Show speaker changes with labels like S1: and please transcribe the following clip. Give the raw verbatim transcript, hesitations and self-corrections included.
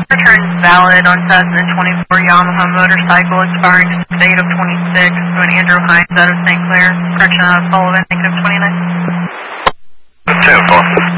S1: return is valid on Cessna twenty-four Yamaha motorcycle expiring six eight of twenty-six to an Andrew Hines out of Saint Clair. Correction out of Sullivan, negative twenty-nine.
S2: ten four.